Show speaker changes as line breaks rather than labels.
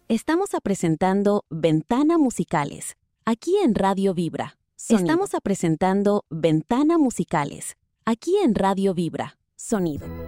Estamos presentando Ventana Musicales, aquí en Radio Vibra. Sonido. Estamos presentando Ventana Musicales, aquí en Radio Vibra. Sonido.